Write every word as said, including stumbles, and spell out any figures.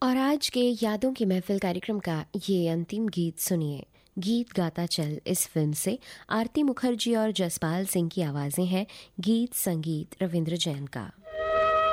और आज के यादों की महफिल कार्यक्रम का ये अंतिम गीत सुनिए। गीत गाता चल इस फिल्म से आरती मुखर्जी और जसपाल सिंह की आवाज़ें हैं। गीत संगीत रविंद्र जैन का।